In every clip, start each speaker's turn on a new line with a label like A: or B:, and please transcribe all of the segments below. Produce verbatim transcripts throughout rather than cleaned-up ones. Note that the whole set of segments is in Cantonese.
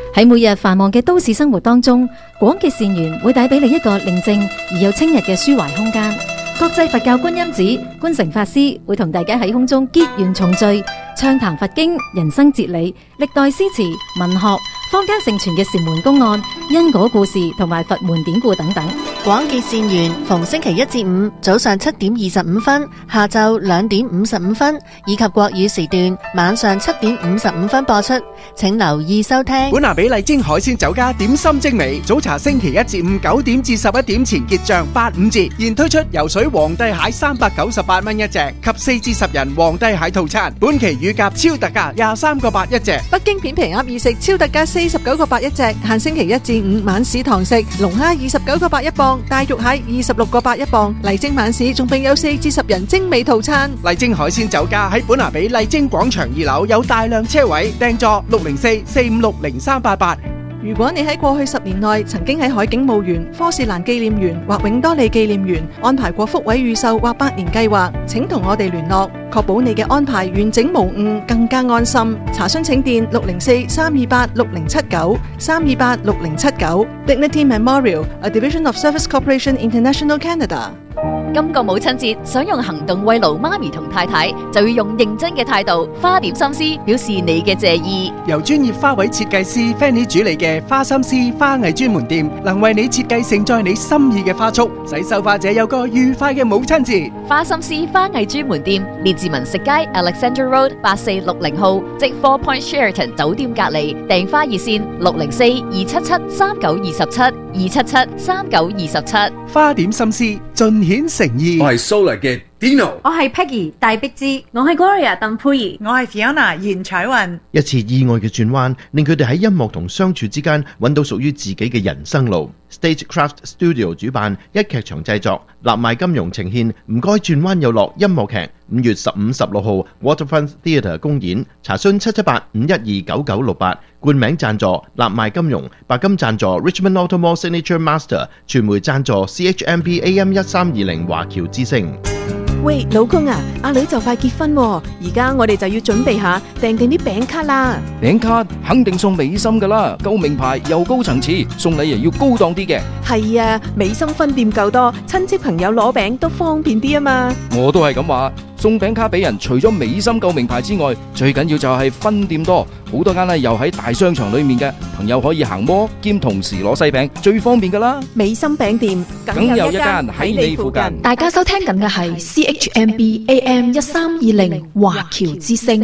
A: 喺每日繁忙嘅都市生活當中，廣結善緣會帶俾你一個寧靜而又清逸嘅抒懷空間。國際佛教觀音寺觀誠法師會同大家喺空中結緣重聚，暢談佛經、人生哲理、歷代詩詞、文學、坊間盛傳嘅禪門公案、因果故事同埋佛門典故等等。
B: 廣結善緣逢星期一至五早上七點二十五分、下晝兩點五十五分以及國語時段晚上七點五十五分播出，請留意收聽。
C: 本拿比麗晶海鮮酒家點心精美，早茶星期一至五九點至十一點前結賬八五折，現推出游水皇帝蟹三百九十八蚊一隻及四至十人皇帝蟹套餐，本期乳鴿超特價廿三個八一隻。
D: 北京片皮鴨二食超特價四十九個八一隻，限星期一至五晚市堂食。龍蝦二十九個八一磅，大肉蟹二十六個八一磅。麗晶晚市仲並有四至十人精美套餐。
C: 麗晶海鮮酒家喺本拿比麗晶廣場二樓有大量車位，訂座六零四四五六零三八八。
D: 如果你喺過去十年內曾經喺海景墓園、科士蘭紀念園或永多利紀念園安排過福位預售或百年計劃，請同我哋聯絡，確保你嘅安排完整無誤，更加安心。查詢請電六零四三二八六零七九三二八六零七九。Dignity Memorial, a division of Service Corporation International Canada。
E: 今個母親節想用行動慰勞媽咪同太太，就要用認真嘅態度，花點心思表示你嘅謝意。
C: 由專業花卉設計師 Fanny 主理嘅花心思花藝專門店，能為你設計盛載你心意嘅花束，使收花者有個愉快嘅母親節。
E: 花心思花藝專門店，列治文食街 Alexandra Road 八四六零號，即 Four Point Sheraton 酒店隔離。訂花熱線六零四二七七三九二十七二七七三九二十七。
C: 花點心思，盡顯誠意。
F: 我係 Solar 嘅 Dino，
G: 我係 Peggy 戴碧芝，我係 Gloria 鄧佩儀，
H: 我係 Fiona 嚴彩雲。
I: 一次意外嘅轉彎，令佢哋喺音樂同相處之間揾到屬於自己嘅人生路。Stagecraft Studio 主辦一劇場製作，立賣金融呈現唔該轉彎有落音樂劇，五月十五、十六號 Waterfront Theatre 公演。查詢七七八五一二九九六八。冠名贊助立賣金融，白金贊助 Richmond Automall Signature Master， 傳媒贊助 C H M P A M 一三二零華僑之聲。
J: 喂，老公啊，阿女就快結婚喎，而家我哋就要準備下訂定啲餅卡啦。
K: 餅卡肯定送美心噶啦，夠名牌又高層次，送禮又要高檔啲嘅。
J: 係啊，美心分店夠多，親戚朋友攞餅都方便啲啊嘛。
K: 我都係咁話，送餅卡俾人，除咗美心夠名牌之外，最緊要就係分店多，好多間咧又喺大商場裏面嘅，朋友可以行摩兼同時攞細餅，最方便噶啦。
J: 美心餅店
K: 梗有一間喺你附近。
A: 大家收聽緊嘅係 C H M B A M 一三二零華僑之聲。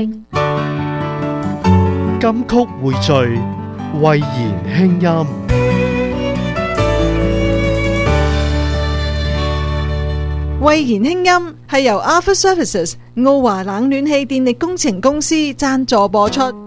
L: 金曲匯聚，慧言輕音。
D: 慧言輕音係由 Alpha Services 澳華冷暖氣電力工程公司贊助播出。